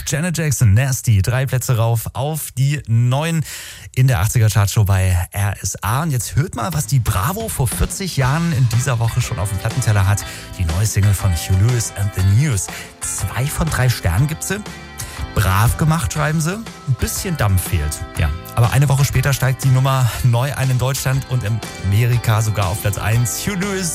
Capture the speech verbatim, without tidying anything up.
Janet Jackson, Nasty, drei Plätze rauf auf die neun in der achtziger Chartshow bei R S A. Und jetzt hört mal, was die Bravo vor vierzig Jahren in dieser Woche schon auf dem Plattenteller hat. Die neue Single von Hugh Lewis and the News. Zwei von drei Sternen gibt sie. Brav gemacht, schreiben sie. Ein bisschen Dampf fehlt. Ja, aber eine Woche später steigt die Nummer neu ein in Deutschland und in Amerika sogar auf Platz eins. Hugh Lewis